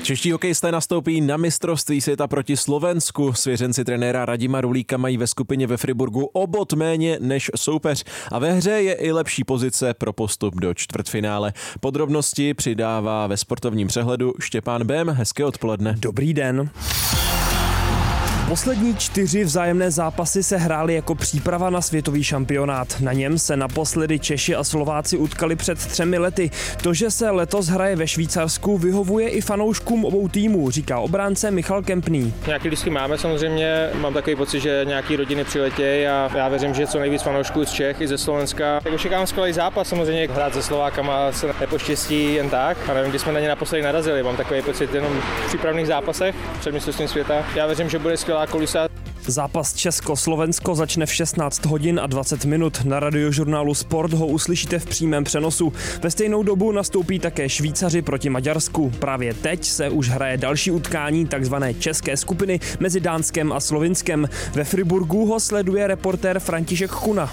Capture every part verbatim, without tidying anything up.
Čeští hokejisté nastoupí na mistrovství světa proti Slovensku. Svěřenci trenéra Radima Rulíka mají ve skupině ve Friburgu o bod méně než soupeř a ve hře je i lepší pozice pro postup do čtvrtfinále. Podrobnosti přidává ve sportovním přehledu Štěpán Bém. Hezké odpoledne. Dobrý den. Poslední čtyři vzájemné zápasy se hrály jako příprava na světový šampionát. Na něm se naposledy Češi a Slováci utkali před třemi lety. To, že se letos hraje ve Švýcarsku, vyhovuje i fanouškům obou týmů, říká obránce Michal Kempný. Nějaký lístky máme samozřejmě, mám takový pocit, že nějaký rodiny přiletějí a já věřím, že co nejvíc fanoušků z Čech i ze Slovenska. Tak očekávám skvělý zápas, samozřejmě hrát se Slovákama se nepoštěstí jen tak. A nevím, kdy jsme na ně naposledy narazili, mám takový pocit jenom v přípravných zápasech před mistrovstvím světa. Já věřím, že bude skvělá kulisa. Zápas Česko-Slovensko začne v šestnáct hodin a dvacet minut. Na radiožurnálu Sport ho uslyšíte v přímém přenosu. Ve stejnou dobu nastoupí také Švýcaři proti Maďarsku. Právě teď se už hraje další utkání takzvané české skupiny mezi Dánskem a Slovinskem. Ve Friburgu ho sleduje reportér František Kuna.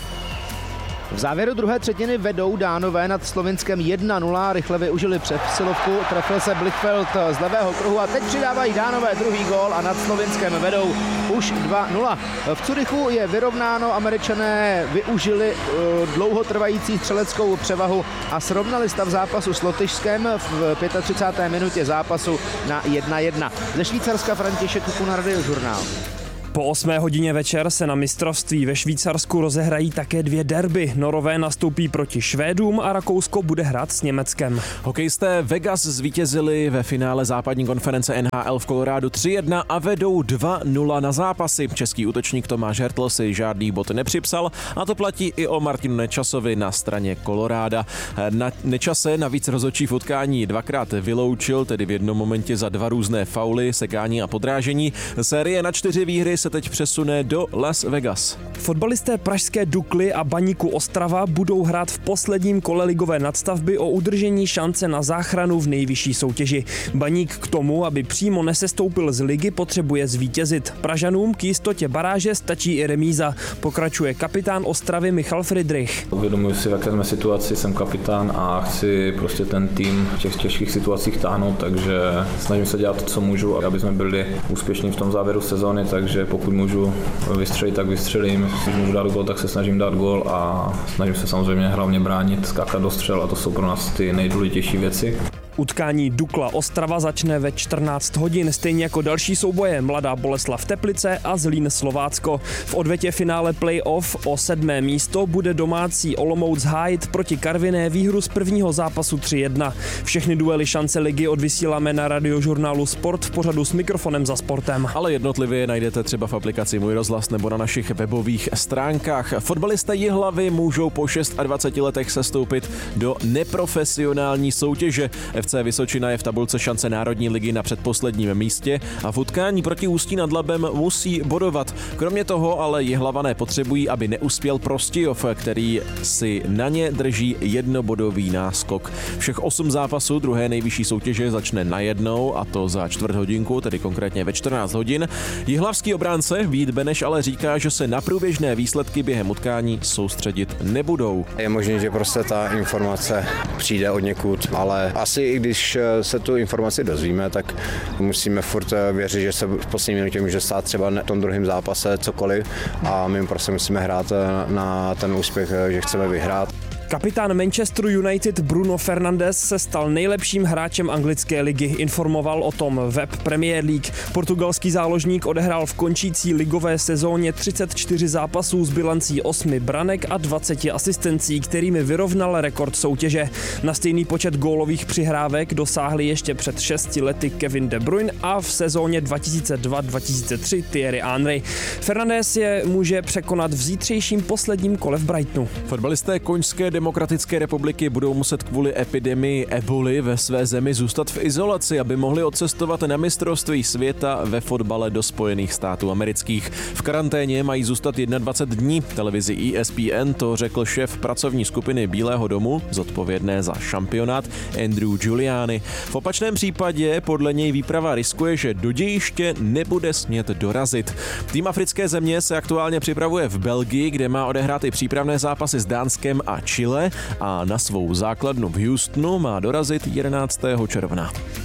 V závěru druhé třetiny vedou Dánové nad Slovinskem jedna nula, rychle využili přesilovku, trefil se Blichfeld z levého kruhu a teď přidávají Dánové druhý gól a nad Slovinskem vedou už dva nula. V Curychu je vyrovnáno, Američané využili dlouhotrvající střeleckou převahu a srovnali stav zápasu s Lotyšskem v třicáté páté minutě zápasu na jedna jedna. Ze Švýcarska František Kuna, Radiožurnál. Po osmé hodině večer se na mistrovství ve Švýcarsku rozehrají také dvě derby. Norové nastoupí proti Švédům a Rakousko bude hrát s Německem. Hokejisté Vegas zvítězili ve finále západní konference N H L v Kolorádu tři jedna a vedou dva nula na zápasy. Český útočník Tomáš Hertl si žádný bod nepřipsal a to platí i o Martinu Nečasovi na straně Koloráda. Na Nečase navíc rozhodčí v utkání dvakrát vyloučil, tedy v jednom momentě za dva různé fauly, sekání a podrážení. Série na čtyři výhry se teď přesune do Las Vegas. Fotbalisté pražské Dukly a Baníku Ostrava budou hrát v posledním kole ligové nadstavby o udržení šance na záchranu v nejvyšší soutěži. Baník k tomu, aby přímo nesestoupil z ligy, potřebuje zvítězit. Pražanům k jistotě baráže stačí i remíza, pokračuje kapitán Ostravy Michal Friedrich. Uvědomuji si, v jaké jsme situaci, jsem kapitán a chci prostě ten tým v těch těžkých situacích táhnout, takže snažím se dělat to, co můžu, aby jsme byli úspěšní v tom závěru sezóny, takže pokud můžu vystřelit, tak vystřelím. Když můžu dát gól, tak se snažím dát gól a snažím se samozřejmě hlavně bránit, skákat do střel a to jsou pro nás ty nejdůležitější věci. Utkání Dukla Ostrava začne ve čtrnáct hodin, stejně jako další souboje Mladá Boleslav Teplice a Zlín Slovácko. V odvětě finále playoff o sedmé místo bude domácí Olomouc hájit proti Karviné výhru z prvního zápasu tři jedna. Všechny duely šance ligy odvysíláme na radiožurnálu Sport v pořadu S mikrofonem za sportem. Ale jednotlivě najdete třeba v aplikaci Můj rozhlas nebo na našich webových stránkách. Fotbalisté Jihlavy můžou po dvaceti šesti letech sestoupit do neprofesionální soutěže. F C Vysočina je v tabulce šance Národní ligy na předposledním místě a v utkání proti Ústí nad Labem musí bodovat. Kromě toho ale Jihlavané potřebují, aby neuspěl Prostějov, který si na ně drží jednobodový náskok. Všech osm zápasů druhé nejvyšší soutěže začne najednou, a to za čtvrt hodinku, tedy konkrétně ve čtrnáct hodin. Jihlavský obránce Vít Beneš ale říká, že se na průběžné výsledky během utkání soustředit nebudou. Je možné, že prostě ta informace přijde od někud, ale asi i když se tu informaci dozvíme, tak musíme furt věřit, že se v poslední minutě může stát třeba v tom druhém zápase cokoliv a my prostě musíme hrát na ten úspěch, že chceme vyhrát. Kapitán Manchesteru United Bruno Fernandes se stal nejlepším hráčem anglické ligy. Informoval o tom web Premier League. Portugalský záložník odehrál v končící ligové sezóně třicet čtyři zápasů s bilancí osmi branek a dvaceti asistencí, kterými vyrovnal rekord soutěže. Na stejný počet gólových přihrávek dosáhli ještě před šesti lety Kevin De Bruyne a v sezóně dva tisíce dva dva tisíce tři Thierry Henry. Fernandes je může překonat v zítřejším posledním kole v Brightonu. Fotbalisté Koňské Demokratické republiky budou muset kvůli epidemii eboli ve své zemi zůstat v izolaci, aby mohli odcestovat na mistrovství světa ve fotbale do Spojených států amerických. V karanténě mají zůstat dvacet jedna dní. Televizi E S P N to řekl šéf pracovní skupiny Bílého domu, zodpovědné za šampionát, Andrew Giuliani. V opačném případě podle něj výprava riskuje, že do dějiště nebude smět dorazit. Tým africké země se aktuálně připravuje v Belgii, kde má odehrát i přípravné zápasy s Dánskem a Chile a na svou základnu v Houstonu má dorazit jedenáctého června.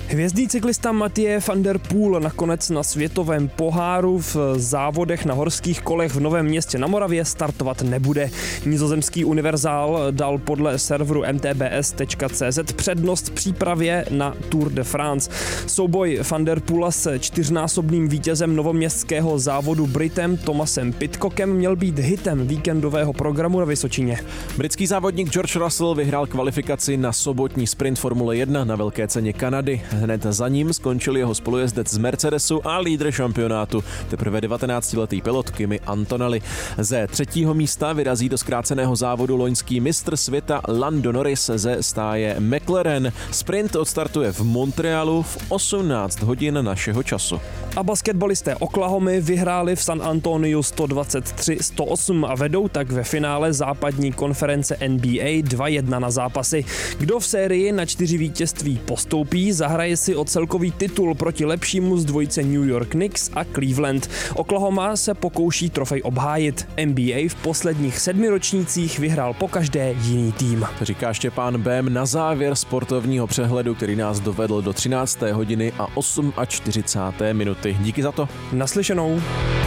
Hvězdný cyklista Mathieu van der Poel nakonec na světovém poháru v závodech na horských kolech v Novém Městě na Moravě startovat nebude. Nizozemský univerzál dal podle serveru m t b s tečka c z přednost přípravě na Tour de France. Souboj van der Poela s čtyřnásobným vítězem novoměstského závodu Britem Thomasem Pidcockem měl být hitem víkendového programu na Vysočině. Britský závodník George Russell vyhrál kvalifikaci na sobotní sprint Formule jedna na Velké ceně Kanady. Hned za ním skončil jeho spolujezdec z Mercedesu a lídr šampionátu, teprve devatenáctiletý pilot Kimi Antonelli. Ze třetího místa vyrazí do zkráceného závodu loňský mistr světa Lando Norris ze stáje McLaren. Sprint odstartuje v Montrealu v osmnáct hodin našeho času. A basketbalisté Oklahomy vyhráli v San Antoniu sto dvacet tři sto osm a vedou tak ve finále západní konference N B A dva jedna na zápasy. Kdo v sérii na čtyři vítězství postoupí, zahraje si o celkový titul proti lepšímu z dvojice New York Knicks a Cleveland. Oklahoma se pokouší trofej obhájit. N B A v posledních sedmi ročnících vyhrál pokaždé jiný tým. Říká Štěpán Bém na závěr sportovního přehledu, který nás dovedl do třinácté hodiny a čtyřicáté osmé minuty. Díky za to. Naslyšenou.